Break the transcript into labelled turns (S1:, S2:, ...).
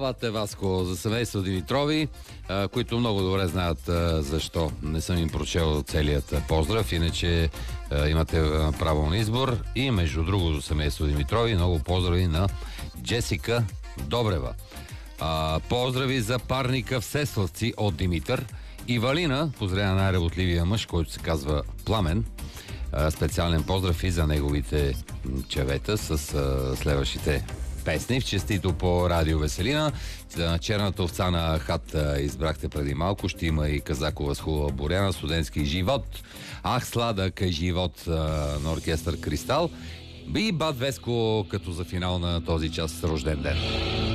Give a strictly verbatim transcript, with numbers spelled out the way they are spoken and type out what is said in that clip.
S1: Абате Васко за семейство Димитрови, а, които много добре знаят а, защо. Не съм им прочел целият поздрав, иначе а, имате а, право на избор. И между другото семейство Димитрови, много поздрави на Джесика Добрева. А, поздрави за парника Всеславци от Димитър. И Валина, поздравя най-работливия мъж, който се казва Пламен. А, специален поздрав и за неговите чевета с а, следващите песни. В честито по Радио Веселина. За черната овца на хат избрахте преди малко. Ще има и Казакова с хубава буряна, студентски живот. Ах, сладък е живот на оркестър Кристал. И Бат Веско като за финал на този час с рожден ден.